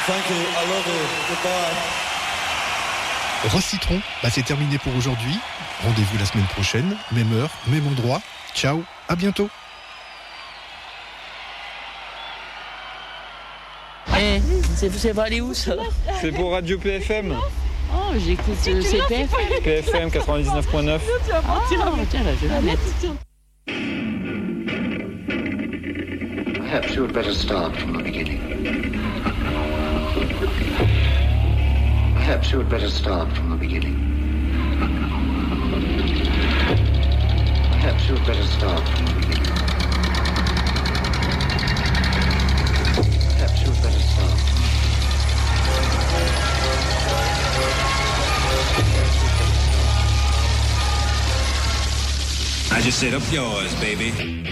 Thank you, I love you, goodbye. Ross Citron, c'est terminé pour aujourd'hui. Rendez-vous la semaine prochaine, même heure, même endroit. Ciao, à bientôt. C'est pour aller où ça? C'est pour Radio PFM. Oh, j'écoute CPF. PFM 99.9. Ah, tiens, là, je vais la mettre. Perhaps you had better start from the beginning. Perhaps you had better start from the beginning. Perhaps you had better start from the beginning. Perhaps you had better start. I just said up yours, baby.